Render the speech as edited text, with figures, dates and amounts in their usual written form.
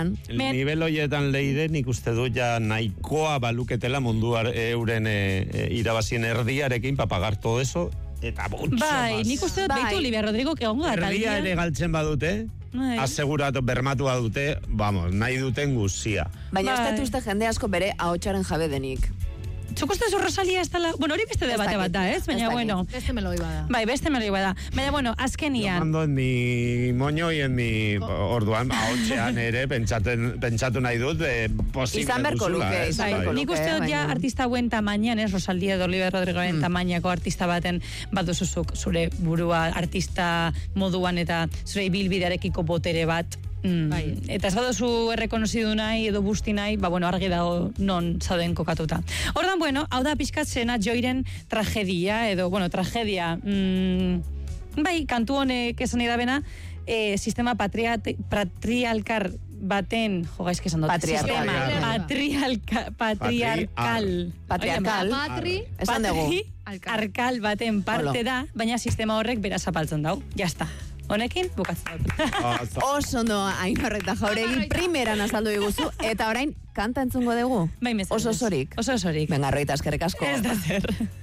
Orduan. Nivel hoietan leire, nik uste du ja nahikoa baluketela munduar euren irabazien erdiarekin papagar todo eso, eta mucho bai, nik uste dut beitu Olivia Rodrigo egongo da erdia ere galtzen badute, aseguratu bermatua dute, vamos, nahi duten guzia. Baina uste jende asko bere ahotsaren jabe denik. Txoko uste zu Rosalia ez dela... Bueno, hori beste debate bat da, ez? Baina, bueno... Beste meloi bada. Bai, beste meloi bada. Baina, bueno, azkenian... Yo mando en mi moño y en mi... Orduan, ahotxean ere, pentsatu nahi dut, posible izan berko luke, izan berko luke. Nik uste dut ja artista buen tamainan, ez? Rosalía edo Olivia Rodrigoen tamainako artista baten baduzuzuk zure burua artista moduan eta zure ibilbidearekiko botere bat. Eta ez baduzu errekonozidu nahi edo busti nahi, bueno, argi dago non zauden kokatuta. Ordan, bueno, hau da pixkat zena Joiren tragedia, edo, bueno, tragedia, bai, kantu honek esan idabena, sistema patriarkal baten, gaizke esan dut, patriarkal baten parte da, baina sistema horrek bera zapaltzen dau, jazta. Honekin, bukatzen dut. Oso ondo, Ainhoa Jauregi, primeran azaldu diguzu, eta orain, kanta entzungo dugu? Bai, oso sorik. Oso sorik. Venga, Roita, eskerrik asko. Ez da zer.